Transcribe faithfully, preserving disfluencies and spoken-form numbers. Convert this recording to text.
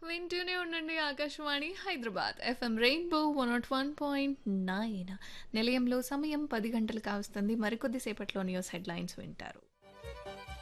వింటూనే ఉండండి Akashvani Hyderabad FM rainbow one not one point nine. నిలయంలో సమయం పది గంటలు కావస్తుంది. మరికొద్ది సేపట్లో న్యూస్ హెడ్లైన్స్ వింటారు.